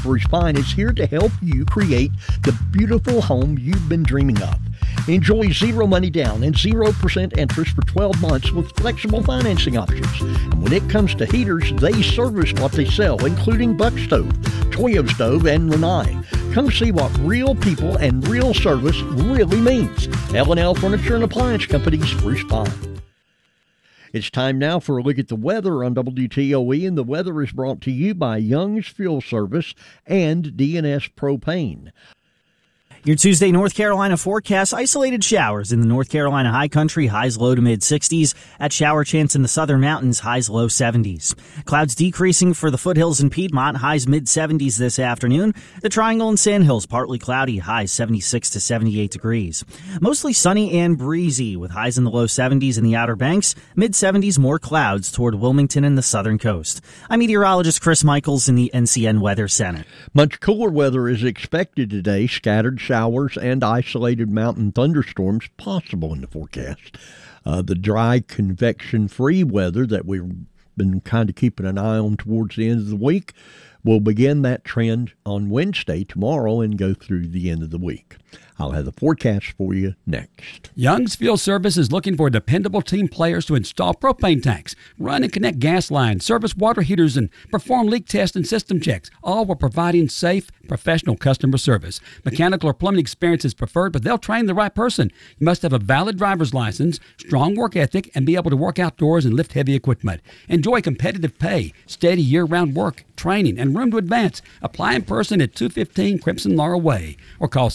Spruce Pine is here to help you create the beautiful home you've been dreaming of. Enjoy zero money down and 0% interest for 12 months with flexible financing options. And when it comes to heaters, they service what they sell, including Buck Stove, Toyo Stove, and Rinnai. Come see what real people and real service really means. L&L Furniture and Appliance Company, Spruce Pine. It's time now for a look at the weather on WTOE, and the weather is brought to you by Young's Fuel Service and D&S Propane. Your Tuesday North Carolina forecast: isolated showers in the North Carolina high country, highs low to mid 60s. At shower chance in the southern mountains, highs low 70s. Clouds decreasing for the foothills and Piedmont, highs mid 70s this afternoon. The Triangle and Sandhills, partly cloudy, highs 76 to 78 degrees. Mostly sunny and breezy with highs in the low 70s in the Outer Banks, mid 70s more clouds toward Wilmington and the southern coast. I'm meteorologist Chris Michaels in the NCN Weather Center. Much cooler weather is expected today. Scattered showers and isolated mountain thunderstorms possible in the forecast. The dry, convection-free weather that we've been kind of keeping an eye on towards the end of the week will begin that trend on Wednesday, tomorrow, and go through the end of the week. I'll have the forecast for you next. Young's Fuel Service is looking for dependable team players to install propane tanks, run and connect gas lines, service water heaters, and perform leak tests and system checks, all while providing safe, professional customer service. Mechanical or plumbing experience is preferred, but they'll train the right person. You must have a valid driver's license, strong work ethic, and be able to work outdoors and lift heavy equipment. Enjoy competitive pay, steady year-round work, training, and room to advance. Apply in person at 215 Crimson Laurel Way or call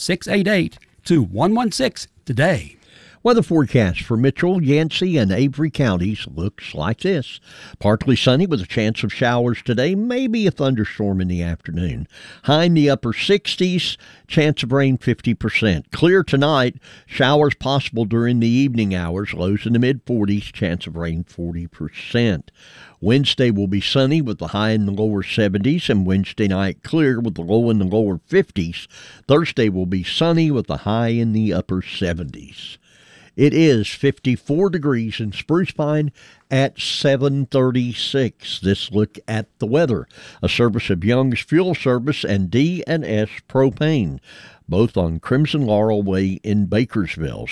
688-2116 today. Weather forecast for Mitchell, Yancey, and Avery counties looks like this. Partly sunny with a chance of showers today, maybe a thunderstorm in the afternoon. High in the upper 60s, chance of rain 50%. Clear tonight, showers possible during the evening hours, lows in the mid-40s, chance of rain 40%. Wednesday will be sunny with the high in the lower 70s, and Wednesday night clear with the low in the lower 50s. Thursday will be sunny with the high in the upper 70s. It is 54 degrees in Spruce Pine at 7:36. This look at the weather, a service of Young's Fuel Service and D&S Propane, both on Crimson Laurel Way in Bakersville.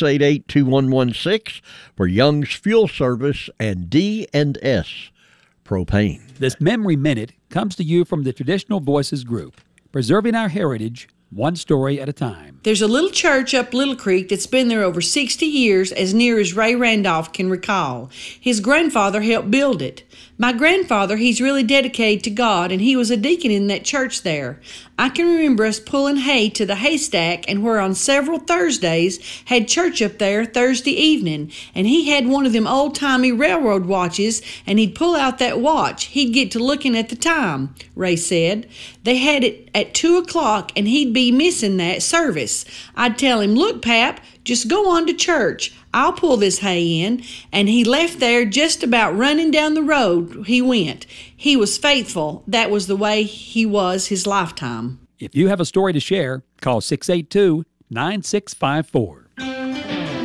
688-2116 for Young's Fuel Service and D&S Propane. This Memory Minute comes to you from the Traditional Voices Group, preserving our heritage one story at a time. There's a little church up Little Creek that's been there over 60 years, as near as Ray Randolph can recall. His grandfather helped build it. My grandfather, he's really dedicated to God, and he was a deacon in that church there. I can remember us pulling hay to the haystack, and where on several Thursdays had church up there Thursday evening, and he had one of them old-timey railroad watches, and he'd pull out that watch. He'd get to looking at the time, Ray said. They had it at 2 o'clock, and he'd be missing that service. I'd tell him, "Look, Pap, just go on to church. I'll pull this hay in." And he left there just about running down the road he went. He was faithful. That was the way he was his lifetime. If you have a story to share, call 682-9654.